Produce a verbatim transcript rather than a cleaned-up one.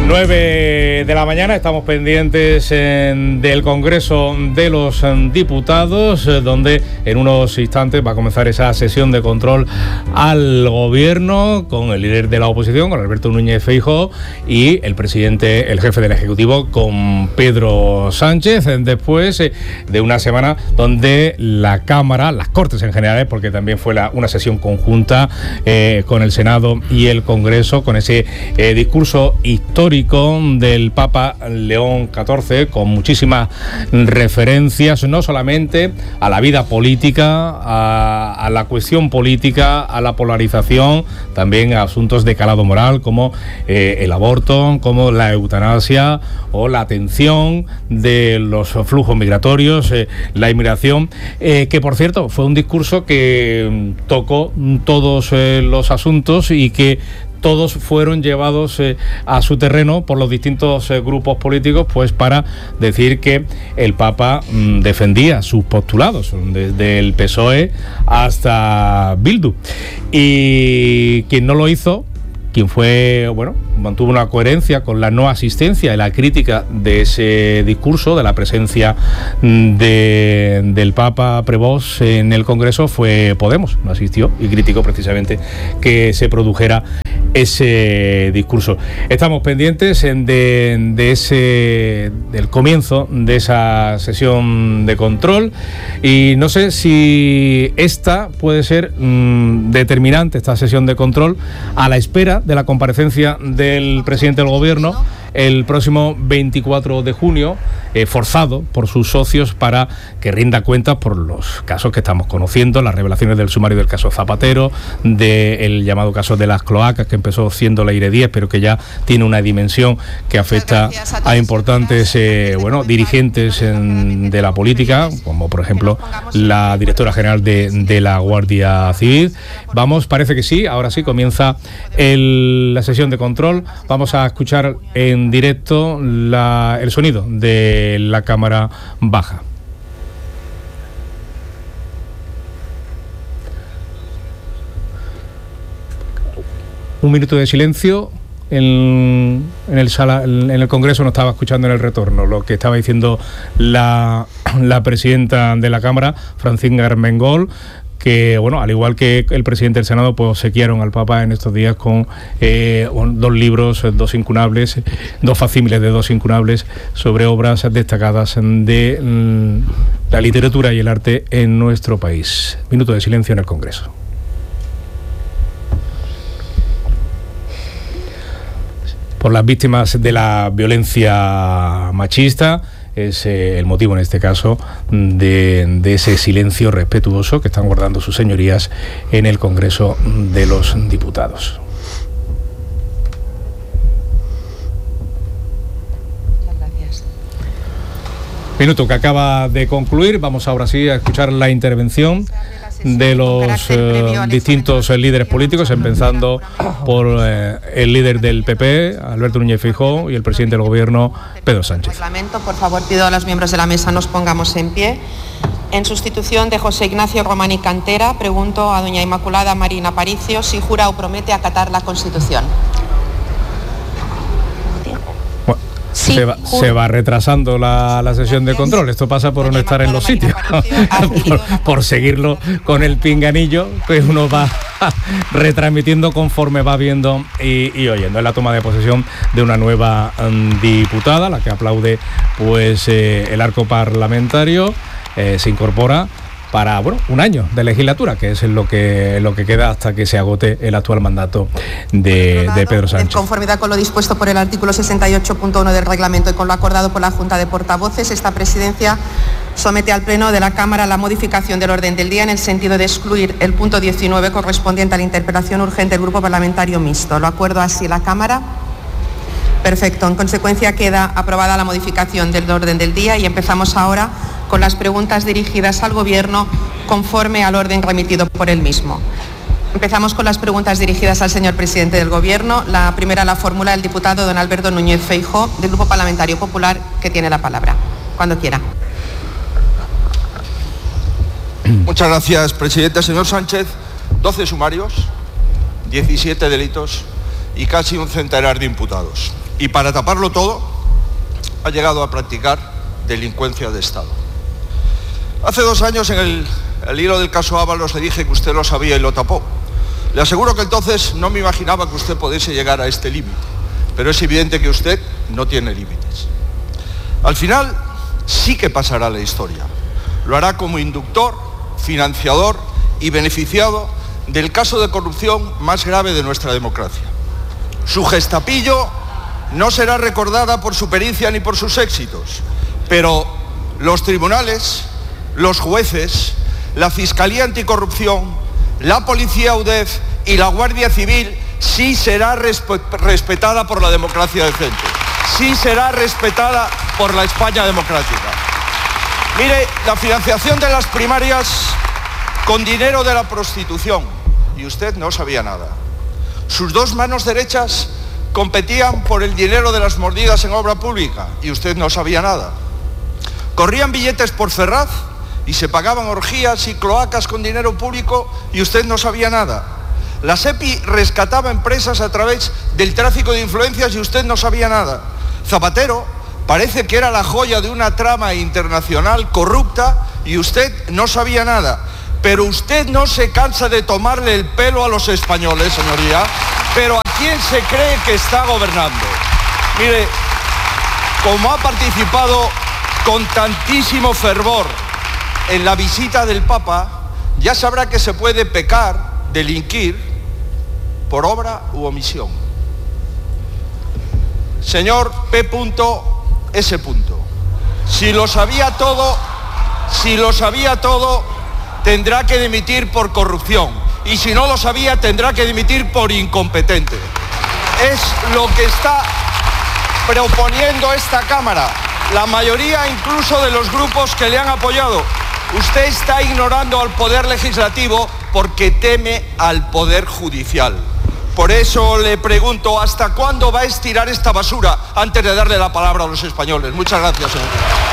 nueve de la mañana, estamos pendientes en, del Congreso de los Diputados, eh, donde en unos instantes va a comenzar esa sesión de control al gobierno con el líder de la oposición, con Alberto Núñez Feijóo, y el presidente, el jefe del Ejecutivo, con Pedro Sánchez, después eh, de una semana donde la Cámara, las Cortes en general, porque también fue la, una sesión conjunta eh, con el Senado y el Congreso, con ese eh, discurso histórico del Papa León catorce, con muchísimas referencias, no solamente a la vida política, a, a la cuestión política, a la polarización, también a asuntos de calado moral como eh, el aborto, como la eutanasia o la atención de los flujos migratorios, eh, la inmigración, eh, que por cierto fue un discurso que tocó todos eh, los asuntos y que todos fueron llevados eh, a su terreno por los distintos eh, grupos políticos, pues para decir que el Papa mmm, defendía sus postulados, desde el P S O E hasta Bildu. Y quien no lo hizo, quien fue, bueno, mantuvo una coherencia con la no asistencia y la crítica de ese discurso, de la presencia de, del Papa Prevost en el Congreso, fue Podemos. No asistió y criticó precisamente que se produjera ese discurso. Estamos pendientes de, de ese del comienzo de esa sesión de control, y no sé si esta puede ser mmm, determinante, esta sesión de control, a la espera de la comparecencia del presidente del gobierno el próximo veinticuatro de junio, eh, forzado por sus socios para que rinda cuentas por los casos que estamos conociendo, las revelaciones del sumario del caso Zapatero, del llamado caso de las cloacas, que empezó siendo la I R E diez, pero que ya tiene una dimensión que afecta a importantes eh, bueno, dirigentes en, de la política, como por ejemplo la directora general de, de la Guardia Civil. Vamos, parece que sí, ahora sí comienza el, la sesión de control. Vamos a escuchar en En directo la, el sonido de la Cámara Baja. Un minuto de silencio. En, en, el sala, en el Congreso no estaba escuchando en el retorno lo que estaba diciendo la, la presidenta de la Cámara, Francina Armengol, que, bueno, al igual que el presidente del Senado, pues obsequiaron al Papa en estos días con eh, dos libros, dos incunables, dos facsímiles de dos incunables sobre obras destacadas de mm, la literatura y el arte en nuestro país. Minuto de silencio en el Congreso. Por las víctimas de la violencia machista, es eh, el motivo en este caso de, de ese silencio respetuoso que están guardando sus señorías en el Congreso de los Diputados. Muchas gracias. Minuto que acaba de concluir. Vamos ahora sí a escuchar la intervención de los eh, distintos eh, líderes políticos, empezando por eh, el líder del P P, Alberto Núñez Feijóo, y el presidente del Gobierno, Pedro Sánchez. Parlamento, por favor, pido a los miembros de la mesa nos pongamos en pie. En sustitución de José Ignacio Romani Cantera, pregunto a doña Inmaculada Marina Aparicio si jura o promete acatar la Constitución. Sí, se, va, se va retrasando la, la sesión de control. Esto pasa por no estar en los sitios, por, por seguirlo con el pinganillo, pues uno va retransmitiendo conforme va viendo y, y oyendo. Es la toma de posesión de una nueva um, diputada, la que aplaude pues eh, el arco parlamentario. Eh, se incorpora para, bueno, un año de legislatura, que es lo que lo que queda hasta que se agote el actual mandato de, de Pedro Sánchez. En conformidad con lo dispuesto por el artículo sesenta y ocho punto uno del reglamento y con lo acordado por la Junta de Portavoces, esta presidencia somete al Pleno de la Cámara la modificación del orden del día en el sentido de excluir el punto diecinueve correspondiente a la interpelación urgente del Grupo Parlamentario Mixto. ¿Lo acuerdo así la Cámara? Perfecto. En consecuencia queda aprobada la modificación del orden del día y empezamos ahora con las preguntas dirigidas al Gobierno conforme al orden remitido por el mismo. Empezamos con las preguntas dirigidas al señor presidente del Gobierno. La primera la formula el diputado don Alberto Núñez Feijóo, del Grupo Parlamentario Popular, que tiene la palabra. Cuando quiera. Muchas gracias, presidente. Señor Sánchez, doce sumarios, diecisiete delitos y casi un centenar de imputados. y para taparlo todo ha llegado a practicar delincuencia de Estado. Hace dos años en el, el hilo del caso Ábalos le dije que usted lo sabía y lo tapó. Le aseguro que entonces no me imaginaba que usted pudiese llegar a este límite, pero es evidente que usted no tiene límites. Al final sí que pasará a la historia. Lo hará como inductor, financiador y beneficiado del caso de corrupción más grave de nuestra democracia. Su gestapillo no será recordada por su pericia ni por sus éxitos, pero los tribunales, los jueces, la Fiscalía Anticorrupción, la Policía UDEF y la Guardia Civil sí será resp- respetada por la democracia decente, sí será respetada por la España democrática. Mire, la financiación de las primarias con dinero de la prostitución, y usted no sabía nada. Sus dos manos derechas competían por el dinero de las mordidas en obra pública, y usted no sabía nada. Corrían billetes por Ferraz y se pagaban orgías y cloacas con dinero público, y usted no sabía nada. La SEPI rescataba empresas a través del tráfico de influencias y usted no sabía nada. Zapatero parece que era la joya de una trama internacional corrupta y usted no sabía nada. Pero usted no se cansa de tomarle el pelo a los españoles, señoría. Pero ¿a quién se cree que está gobernando? Mire, como ha participado con tantísimo fervor en la visita del Papa, ya sabrá que se puede pecar, delinquir, por obra u omisión. Señor P S. Si lo sabía todo, si lo sabía todo, tendrá que dimitir por corrupción. Y si no lo sabía, tendrá que dimitir por incompetente. Es lo que está proponiendo esta Cámara, la mayoría incluso de los grupos que le han apoyado. Usted está ignorando al Poder Legislativo porque teme al Poder Judicial. Por eso le pregunto, ¿hasta cuándo va a estirar esta basura antes de darle la palabra a los españoles? Muchas gracias, señor.